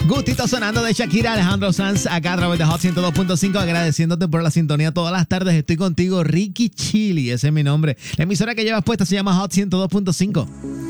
Gustito sonando de Shakira, Alejandro Sanz, acá a través de Hot 102.5, agradeciéndote por la sintonía todas las tardes. Estoy contigo, Ricky Chili, ese es mi nombre. La emisora que llevas puesta se llama Hot 102.5.